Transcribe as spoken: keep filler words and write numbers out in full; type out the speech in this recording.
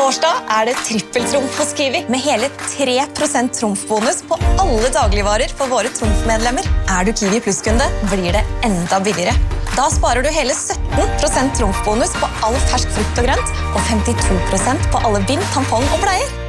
torsdag er det trippeltrumf hos Kiwi, med hele tre prosent trumfbonus på alle dagligvarer for våre trumfmedlemmer. Er du Kiwi Plus-kunde, blir det enda billigere. Da sparer du hele sytten prosent trumfbonus på all fersk frukt og grønt, og femtito prosent på alle bind, tampong og bleier.